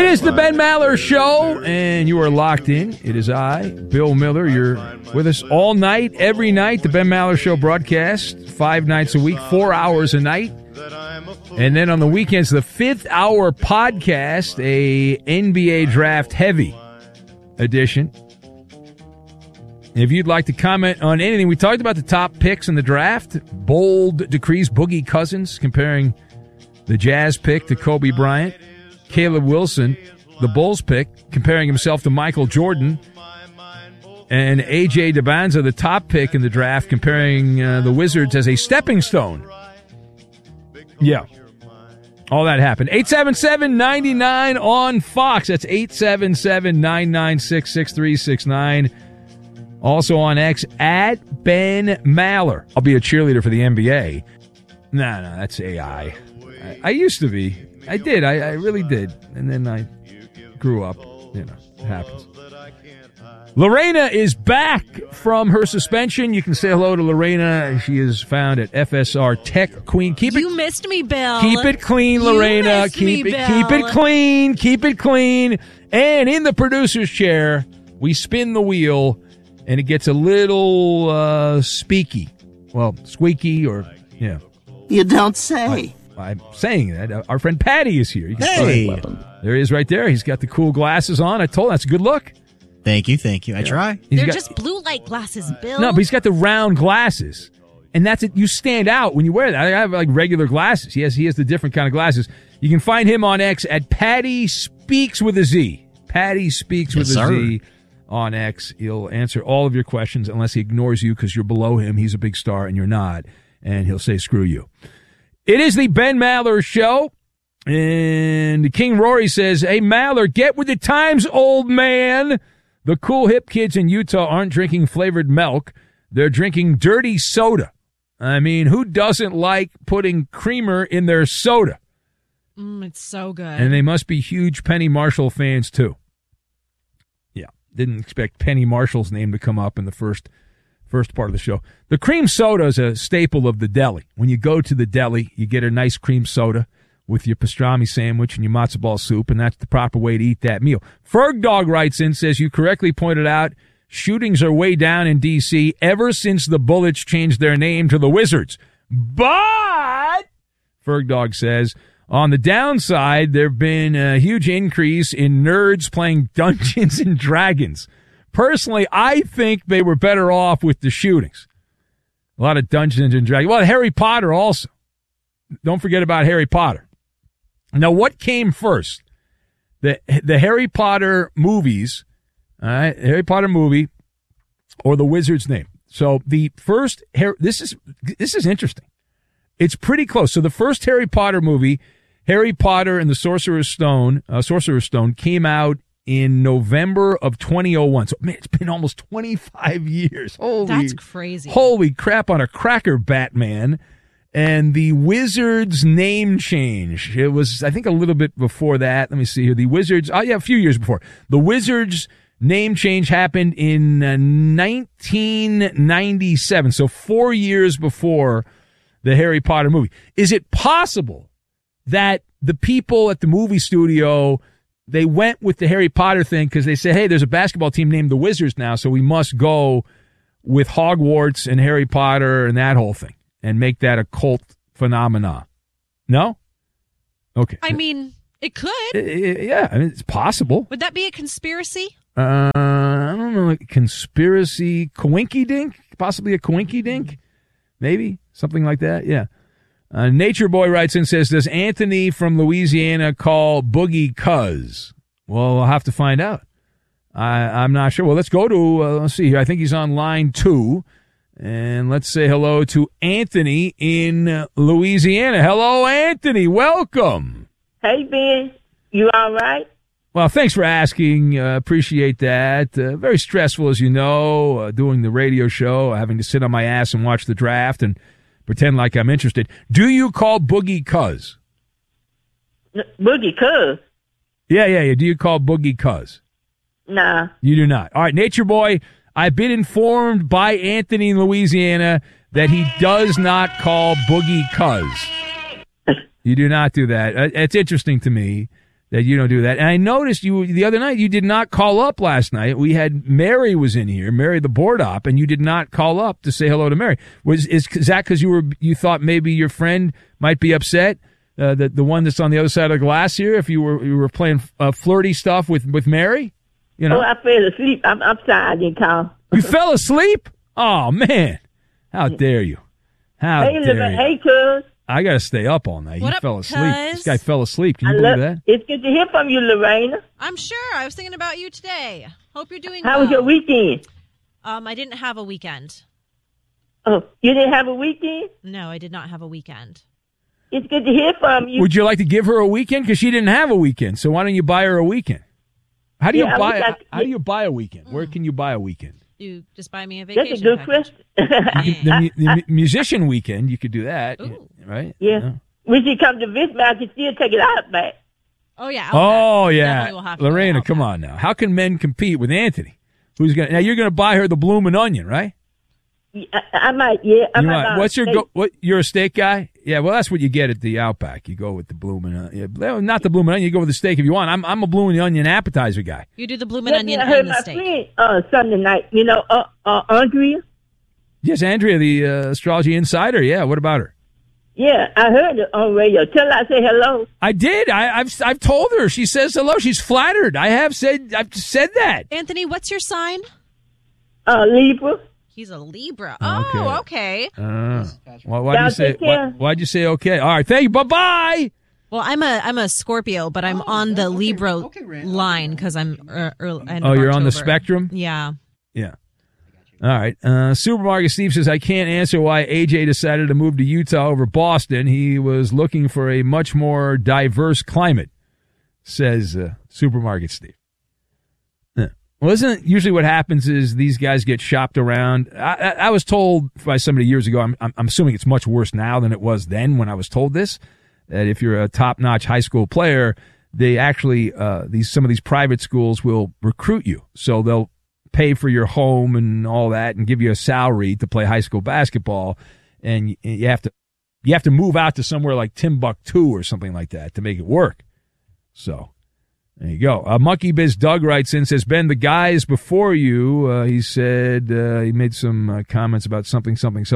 is the Ben Maller Show, and you are locked in. It is I, Bill Miller. You're with us all night, every night. The Ben Maller Show broadcast, 5 nights a week, 4 hours a night. And then on the weekends, the 5th hour podcast, a NBA draft heavy edition. If you'd like to comment on anything, we talked about the top picks in the draft. Bold decrees, Boogie Cousins comparing the Jazz pick to Kobe Bryant. Caleb Wilson, the Bulls pick, comparing himself to Michael Jordan. And A.J. Debanza, the top pick in the draft, comparing the Wizards as a stepping stone. Yeah. All that happened. 877-99 on Fox. That's 877-996-6369. Also on X, at Ben Maller. I'll be a cheerleader for the NBA. No, that's AI. I used to be. I did. I really did. And then I grew up. You know, it happens. Lorena is back from her suspension. You can say hello to Lorena. She is found at FSR Tech Queen. You missed me, Bill. Keep it clean, Lorena. Keep it clean. Keep it clean. And in the producer's chair, we spin the wheel, and it gets a little speaky. Well, squeaky or, yeah. You don't say. I'm saying that. Our friend Patty is here. You can Hey. There he is right there. He's got the cool glasses on. I told him that's a good look. Thank you. I try. He's They're got- just blue light glasses, Bill. No, but he's got the round glasses. And that's it. You stand out when you wear that. I have like regular glasses. He has the different kind of glasses. You can find him on X at Patty Speaks with a Z. Patty Speaks with a Z on X. He'll answer all of your questions unless he ignores you because you're below him. He's a big star and you're not. And he'll say, screw you. It is the Ben Maller Show. And King Rory says, hey, Maller, get with the times, old man. The cool hip kids in Utah aren't drinking flavored milk. They're drinking dirty soda. I mean, who doesn't like putting creamer in their soda? It's so good. And they must be huge Penny Marshall fans, too. Yeah, didn't expect Penny Marshall's name to come up in the first part of the show. The cream soda is a staple of the deli. When you go to the deli, you get a nice cream soda with your pastrami sandwich and your matzo ball soup, and that's the proper way to eat that meal. Ferg Dog writes in, says, you correctly pointed out, shootings are way down in D.C. ever since the Bullets changed their name to the Wizards. But, Ferg Dog says, on the downside, there have been a huge increase in nerds playing Dungeons and Dragons. Personally, I think they were better off with the shootings. A lot of Dungeons and Dragons. Well, Harry Potter also. Don't forget about Harry Potter. Now, what came first? The Harry Potter movies, all right, Harry Potter movie, or the Wizard's name? So the first, this is interesting. It's pretty close. So the first Harry Potter movie, Harry Potter and the Sorcerer's Stone, came out in November of 2001. So, man, it's been almost 25 years. That's crazy. Holy crap on a cracker, Batman. And the Wizards name change. It was, I think, a little bit before that. Let me see here. The Wizards, a few years before. The Wizards name change happened in 1997. So 4 years before the Harry Potter movie. Is it possible that the people at the movie studio, they went with the Harry Potter thing because they said, hey, there's a basketball team named the Wizards now, so we must go with Hogwarts and Harry Potter and that whole thing and make that a cult phenomena? No? Okay. I mean, it could. Yeah, I mean, it's possible. Would that be a conspiracy? I don't know, like conspiracy, coinky-dink? Possibly a coinky-dink? Maybe? Something like that? Yeah. Nature Boy writes in and says, does Anthony from Louisiana call Boogie Cuz? Well, we'll have to find out. I'm not sure. Well, let's go to, let's see here. I think he's on line 2. And let's say hello to Anthony in Louisiana. Hello, Anthony. Welcome. Hey, Ben. You all right? Well, thanks for asking. Appreciate that. Very stressful, as you know, doing the radio show, having to sit on my ass and watch the draft and pretend like I'm interested. Do you call Boogie Cuz? Boogie Cuz? Yeah. Do you call Boogie Cuz? Nah. You do not. All right, Nature Boy, I've been informed by Anthony in Louisiana that he does not call Boogie Cuz. You do not do that. It's interesting to me that you don't do that. And I noticed you the other night, you did not call up last night. We had Mary was in here, Mary the board op, and you did not call up to say hello to Mary. Is that because you thought maybe your friend might be upset? The one that's on the other side of the glass here, if you were playing flirty stuff with Mary? You know? Oh, I fell asleep. I'm sorry I didn't call. You fell asleep? Oh, man. How dare you? How Hey, dare you? Hey, cuz. I got to stay up all night. What He up, fell asleep. cuz? This guy fell asleep. Can you believe that? It's good to hear from you, Lorena. I'm sure. I was thinking about you today. Hope you're doing How well. was your weekend? I didn't have a weekend. Oh, you didn't have a weekend? No, I did not have a weekend. It's good to hear from you. Would you like to give her a weekend? Because she didn't have a weekend. So why don't you buy her a weekend? How do you Yeah, how do you buy a weekend? Where can you buy a weekend? You just buy me a vacation That's a good package. question. The musician weekend, you could do that, Ooh. right? Yeah. When she come to visit me, I can still take it out back. Oh, yeah. Oh, yeah. Definitely will have to go Lorena, out come back. on now. How can men compete with Anthony? Now you're going to buy her the bloomin' onion, right? I might, yeah. I You might might. buy What's a your steak. what? You're a steak guy? Yeah. Well, that's what you get at the Outback. You go with the bloomin' onion. Yeah, not the bloomin' onion. You go with the steak if you want. I'm a bloomin' onion appetizer guy. You do the bloomin' Yeah, onion I heard and the my steak. friend Sunday night, Andrea. Yes, Andrea, the astrology insider. Yeah. What about her? Yeah, I heard it on radio. Tell her I say hello. I did. I've told her. She says hello. She's flattered. I've said that. Anthony, what's your sign? Libra. He's a Libra. Okay. Oh, okay. Why'd you say? take care. Why'd you say okay? All right. Thank you. Bye bye. Well, I'm a Scorpio, but I'm on the Libra line because I'm early. Oh, you're on the spectrum. Yeah. Yeah. All right. Supermarket Steve says, I can't answer why AJ decided to move to Utah over Boston. He was looking for a much more diverse climate, says Supermarket Steve. Yeah. Well, isn't it usually what happens is these guys get shopped around? I was told by somebody years ago, I'm assuming it's much worse now than it was then when I was told this, that if you're a top-notch high school player, they actually, some of these private schools will recruit you. So they'll pay for your home and all that and give you a salary to play high school basketball, and you have to move out to somewhere like Timbuktu or something like that to make it work. So there you go. Monkey Biz Doug writes in, says, Ben, the guys before you, he said, he made some comments about something,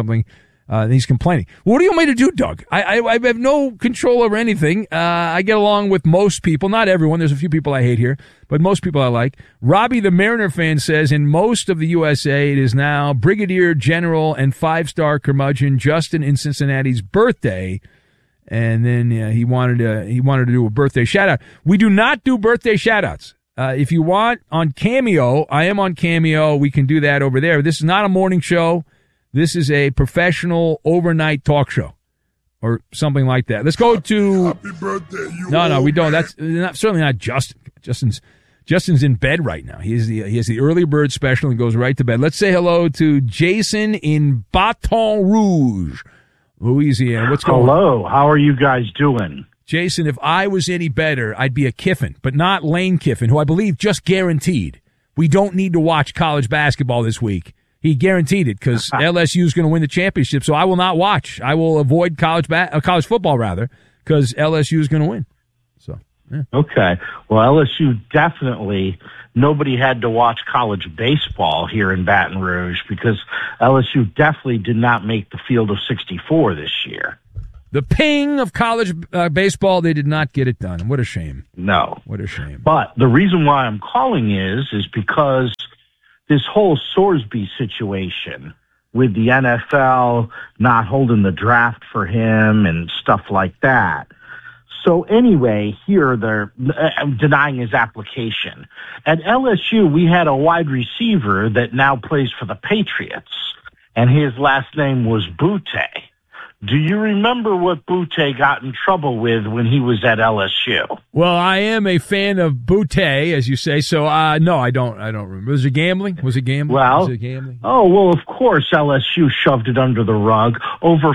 and he's complaining. What do you want me to do, Doug? I have no control over anything. I get along with most people, not everyone. There's a few people I hate here, but most people I like. Robbie, the Mariner fan, says in most of the USA, it is now Brigadier General and 5-star curmudgeon Justin in Cincinnati's birthday. And then he wanted to do a birthday shout out. We do not do birthday shout outs. If you want on Cameo, I am on Cameo. We can do that over there. This is not a morning show. This is a professional overnight talk show or something like that. Let's go to. Happy birthday, you. No, we don't. That's certainly not Justin. Justin's in bed right now. He has the early bird special and goes right to bed. Let's say hello to Jason in Baton Rouge, Louisiana. What's going on? Hello. How are you guys doing? Jason, if I was any better, I'd be a Kiffin, but not Lane Kiffin, who I believe just guaranteed we don't need to watch college basketball this week. He guaranteed it because LSU is going to win the championship, so I will not watch. I will avoid college football, rather, because LSU is going to win. So, yeah. Okay. Well, LSU definitely, nobody had to watch college baseball here in Baton Rouge because LSU definitely did not make the field of 64 this year. The ping of college baseball, they did not get it done. What a shame. No. What a shame. But the reason why I'm calling is because this whole Sorsby situation with the NFL not holding the draft for him and stuff like that. So anyway, here they're denying his application. At LSU, we had a wide receiver that now plays for the Patriots, and his last name was Butte. Do you remember what Butte got in trouble with when he was at LSU? Well, I am a fan of Butte, as you say. So, no, I don't remember. Was it gambling? Was it gambling? Well, of course, LSU shoved it under the rug. Over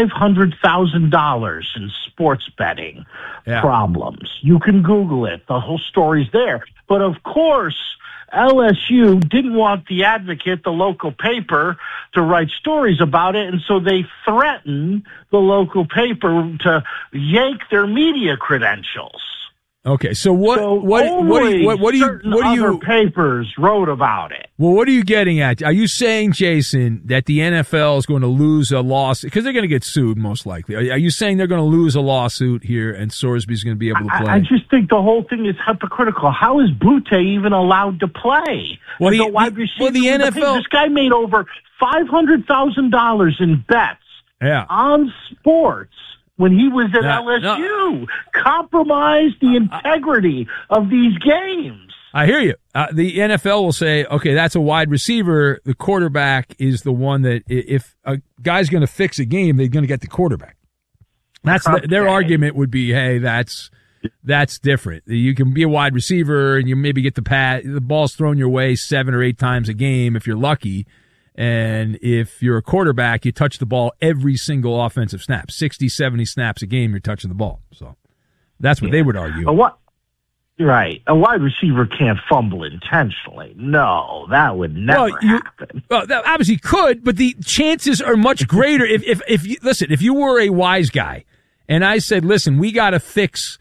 $500,000 in sports betting problems. You can Google it. The whole story's there. But of course, LSU didn't want the Advocate, the local paper, to write stories about it, and so they threatened the local paper to yank their media credentials. Okay, so what do you papers wrote about it? Well, what are you getting at? Are you saying, Jason, that the NFL is going to lose a lawsuit because they're going to get sued most likely? Are you saying they're going to lose a lawsuit here and Sorsby's going to be able to play? I just think the whole thing is hypocritical. How is Butte even allowed to play? Well, the NFL. This guy made over $500,000 in bets on sports. When he was at LSU, compromised the integrity of these games. I hear you. The NFL will say, okay, that's a wide receiver. The quarterback is the one that if a guy's going to fix a game, they're going to get the quarterback. That's their argument would be, hey, that's different. You can be a wide receiver and you maybe get the ball's thrown your way 7 or 8 times a game if you're lucky. And if you're a quarterback, you touch the ball every single offensive snap. 60, 70 snaps a game, you're touching the ball. So that's what they would argue. Right. A wide receiver can't fumble intentionally. No, that would never happen. Well, that obviously could, but the chances are much greater. If you were a wise guy and I said, listen, we got to fix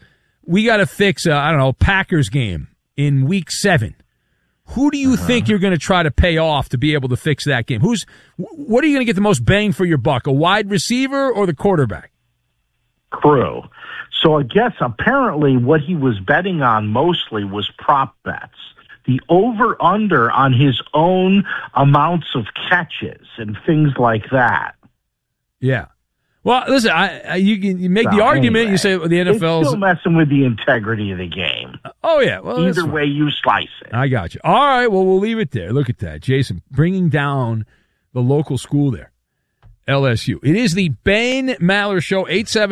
Packers game in week 7. Who do you think you're going to try to pay off to be able to fix that game? What are you going to get the most bang for your buck, a wide receiver or the quarterback? Crew. So I guess apparently what he was betting on mostly was prop bets. The over-under on his own amounts of catches and things like that. Yeah. Well, listen, you make the argument. Anyway, you say the NFL is still messing with the integrity of the game. Oh yeah, well, either way you slice it. I got you. All right, well we'll leave it there. Look at that, Jason, bringing down the local school there, LSU. It is the Ben Maller Show.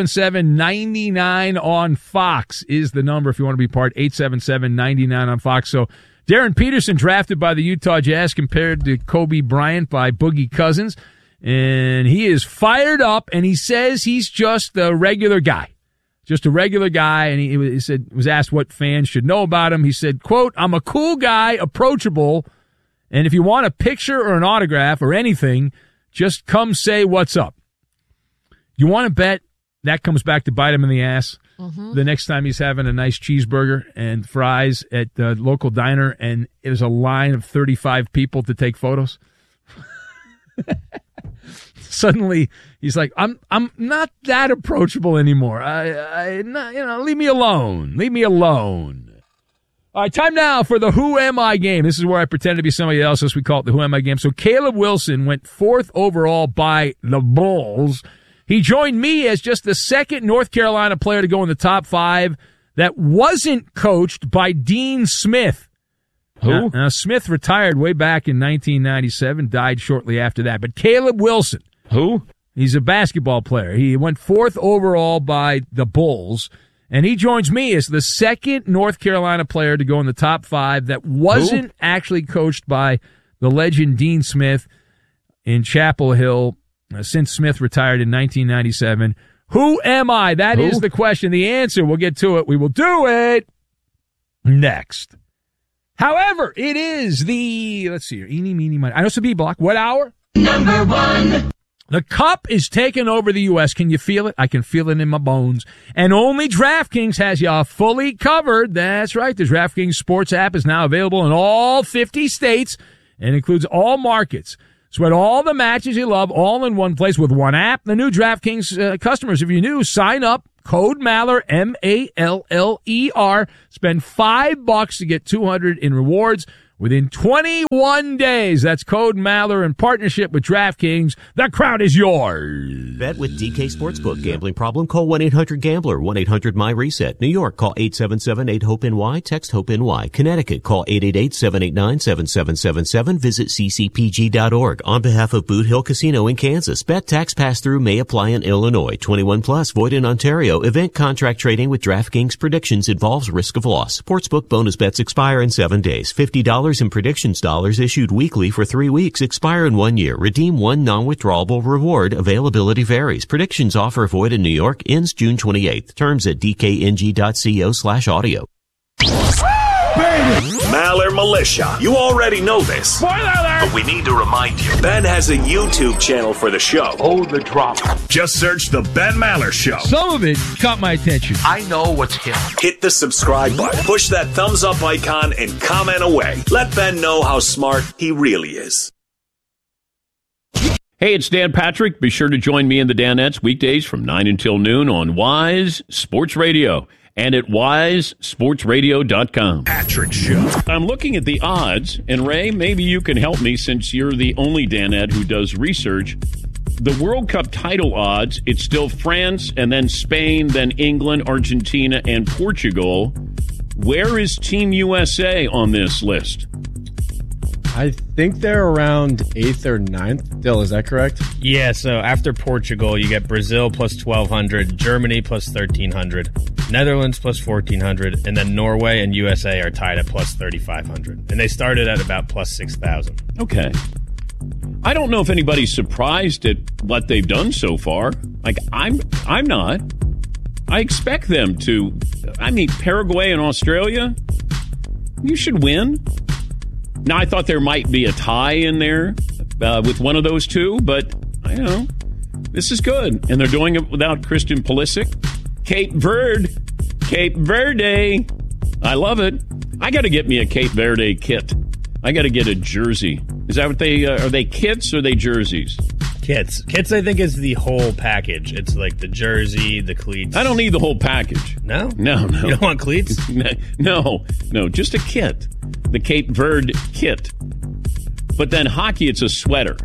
877-99 on Fox is the number if you want to be part. 877-99 on Fox. So Darren Peterson drafted by the Utah Jazz compared to Kobe Bryant by Boogie Cousins. And he is fired up, and he says he's just a regular guy. Just a regular guy, and he was asked what fans should know about him. He said, quote, I'm a cool guy, approachable, and if you want a picture or an autograph or anything, just come say what's up. You want to bet that comes back to bite him in the ass the next time he's having a nice cheeseburger and fries at the local diner, and there's a line of 35 people to take photos? Suddenly, he's like, I'm not that approachable anymore. Leave me alone. Leave me alone. All right, time now for the Who Am I game. This is where I pretend to be somebody else, as we call it the Who Am I game. So Caleb Wilson went 4th overall by the Bulls. He joined me as just the second North Carolina player to go in the top 5 that wasn't coached by Dean Smith. Who? Now, Smith retired way back in 1997, died shortly after that. But Caleb Wilson. Who? He's a basketball player. He went 4th overall by the Bulls, and he joins me as the second North Carolina player to go in the top 5 that wasn't actually coached by the legend Dean Smith in Chapel Hill since Smith retired in 1997. Who am I? That is the question. The answer, we'll get to it. We will do it next. However, it is let's see here, eeny, meeny, miny. I know it's a B block. What hour? Number 1. The Cup is taking over the U.S. Can you feel it? I can feel it in my bones. And only DraftKings has you fully covered. That's right. The DraftKings Sports app is now available in all 50 states and includes all markets. Sweat all the matches you love all in one place with one app. The new DraftKings customers, if you're new, sign up. Code Maller, M-A-L-L-E-R. Spend $5 to get $200 in rewards within 21 days. That's Code Maller in partnership with DraftKings. The crowd is yours. Bet with DK Sportsbook. Gambling problem? Call 1-800-GAMBLER. 1-800-MY-RESET. New York, call 877-8-HOPE-NY. Text HOPE-NY. Connecticut, call 888-789-7777. Visit ccpg.org. On behalf of Boot Hill Casino in Kansas, bet tax pass-through may apply in Illinois. 21 plus, void in Ontario. Event contract trading with DraftKings predictions involves risk of loss. Sportsbook bonus bets expire in 7 days. $50 in predictions dollars issued weekly for 3 weeks. Expire in 1 year. Redeem one non-withdrawable reward. Availability varies. Predictions offer void in New York. Ends June 28th. Terms at dkng.co/audio. Baby! Maller Militia. You already know this. Spoiler alert! But we need to remind you. Ben has a YouTube channel for the show. Oh, the drama. Just search The Ben Maller Show. Some of it caught my attention. I know what's hip. Hit the subscribe button, push that thumbs up icon, and comment away. Let Ben know how smart he really is. Hey, it's Dan Patrick. Be sure to join me in the Danettes weekdays from 9 until noon on Wise Sports Radio and at wisesportsradio.com. Patrick Show. I'm looking at the odds, and Ray, maybe you can help me since you're the only Danette who does research. The World Cup title odds, it's still France and then Spain, then England, Argentina, and Portugal. Where is Team USA on this list? I think they're around 8th or 9th. Dill, is that correct? Yeah, so after Portugal, you get Brazil plus 1,200, Germany plus 1,300, Netherlands plus 1,400, and then Norway and USA are tied at plus 3,500. And they started at about plus 6,000. Okay. I don't know if anybody's surprised at what they've done so far. Like, I'm not. I expect them to. I mean, Paraguay and Australia, you should win. Now, I thought there might be a tie in there with one of those two, but I don't know. This is good. And they're doing it without Christian Pulisic. Cape Verde. I love it. I got to get me a Cape Verde kit. I got to get a jersey. Is that what they are they kits or are they jerseys? Kits, I think, is the whole package. It's like the jersey, the cleats. I don't need the whole package. No? No. You don't want cleats? No, just a kit. The Cape Verde kit. But then hockey, it's a sweater.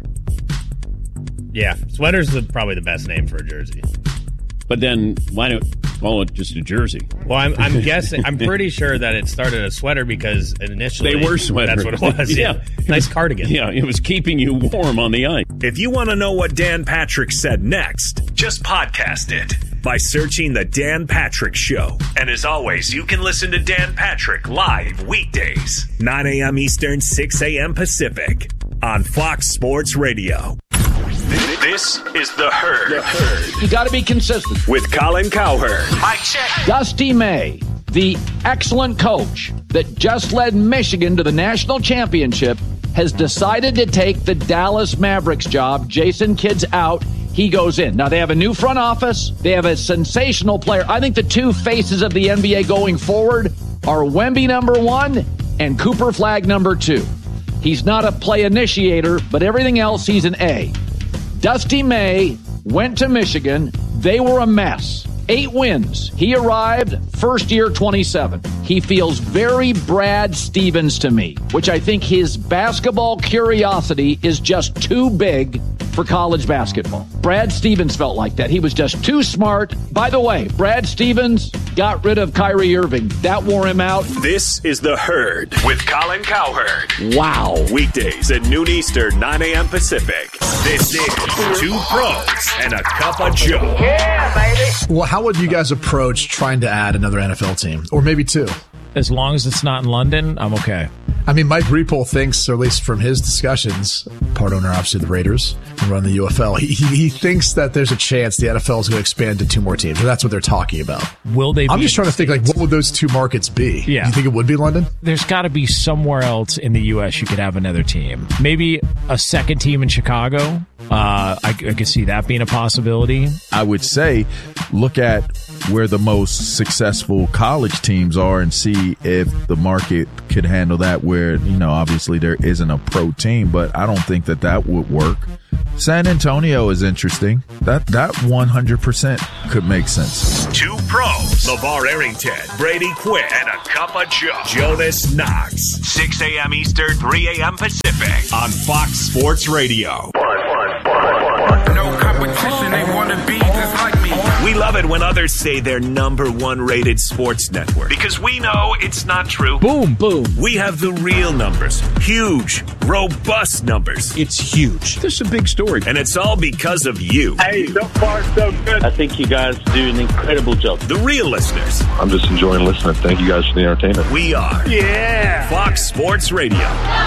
Yeah, sweater's probably the best name for a jersey. But then why don't call it just a jersey? Well, I'm guessing. I'm pretty sure that it started a sweater because initially they were sweaters. That's what it was. Yeah. Nice cardigan. Yeah, it was keeping you warm on the ice. If you want to know what Dan Patrick said next, just podcast it by searching The Dan Patrick Show. And as always, you can listen to Dan Patrick live weekdays, 9 a.m. Eastern, 6 a.m. Pacific on Fox Sports Radio. This is The Herd. You got to be consistent. With Colin Cowherd. Mike check. Dusty May, the excellent coach that just led Michigan to the national championship, has decided to take the Dallas Mavericks job. Jason Kidd's out. He goes in. Now, they have a new front office. They have a sensational player. I think the two faces of the NBA going forward are Wemby #1 and Cooper Flagg #2. He's not a play initiator, but everything else, he's an A. Dusty May went to Michigan. They were a mess. 8 wins. He arrived first year 27. He feels very Brad Stevens to me, which I think his basketball curiosity is just too big for college basketball. Brad Stevens felt like that. He was just too smart. By the way, Brad Stevens got rid of Kyrie Irving. That wore him out. This is The Herd with Colin Cowherd. Wow. Weekdays at noon Eastern, 9 a.m. Pacific. This is Two Pros and a Cup of Joe. Yeah, baby. Well, how would you guys approach trying to add another NFL team? Or maybe 2? As long as it's not in London, I'm okay. I mean, Mike Repole thinks, or at least from his discussions, part owner, obviously, of the Raiders, and run the UFL, he thinks that there's a chance the NFL is going to expand to 2 more teams, or that's what they're talking about. Will they? I'm just trying to think, like, what would those 2 markets be? Yeah. You think it would be London? There's got to be somewhere else in the U.S. you could have another team. Maybe a second team in Chicago. I could see that being a possibility. I would say look at where the most successful college teams are and see if the market could handle that, where, obviously there isn't a pro team, but I don't think that would work. San Antonio is interesting. That 100% could make sense. 2 Pros, LeVar Arrington, Brady Quinn, and a Cup of Joe. Jonas Knox, 6 a.m. Eastern, 3 a.m. Pacific on Fox Sports Radio. No competition, they want to be just like me. We love it when others say they're #1 rated sports network, because we know it's not true. Boom. We have the real numbers. Huge, robust numbers. It's huge. This is a big story. And it's all because of you. Hey, so far so good. I think you guys do an incredible job. The real listeners. I'm just enjoying listening. Thank you guys for the entertainment. We are. Yeah. Fox Sports Radio.